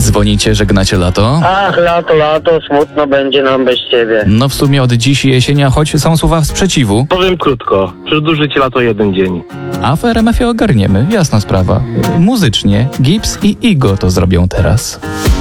Dzwonicie, żegnacie lato? Ach, lato, smutno będzie nam bez ciebie. No w sumie od dziś jesienia, choć są słowa sprzeciwu. Powiem krótko, przedłużyć lato jeden dzień. A w RMF-ie ogarniemy, jasna sprawa. Muzycznie Gibbs i Igo to zrobią teraz.